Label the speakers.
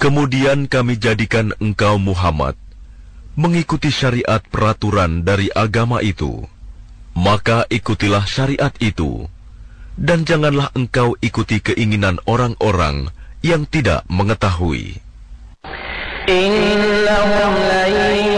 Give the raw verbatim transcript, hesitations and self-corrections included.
Speaker 1: Kemudian kami jadikan engkau Muhammad mengikuti syariat peraturan dari agama itu. Maka ikutilah syariat itu, dan janganlah engkau ikuti keinginan orang-orang yang tidak mengetahui.
Speaker 2: Innahum